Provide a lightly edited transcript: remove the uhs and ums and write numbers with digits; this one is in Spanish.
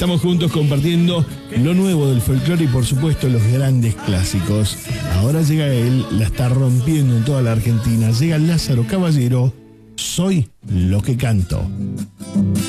Estamos juntos compartiendo lo nuevo del folclore y por supuesto los grandes clásicos. Ahora llega él, la está rompiendo en toda la Argentina. Llega Lázaro Caballero, Soy lo que canto.